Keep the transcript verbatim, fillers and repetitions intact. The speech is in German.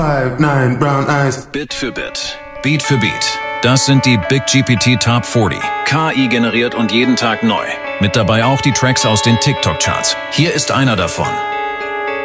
Five, nine, brown eyes. Bit für Bit, Beat für Beat. Das sind die Big G P T Top vierzig. K I generiert und jeden Tag neu. Mit dabei auch die Tracks aus den TikTok-Charts. Hier ist einer davon.